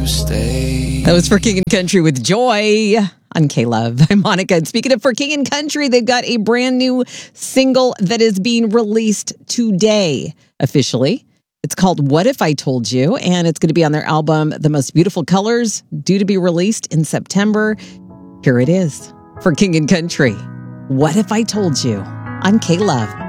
to stay. That was For King and Country with Joy on K-Love. I'm Monica. And speaking of For King and Country, they've got a brand new single that is being released today, officially. It's called What If I Told You, and it's going to be on their album, The Most Beautiful Colors, due to be released in September. Here it is, For King and Country. What If I Told You on K-Love.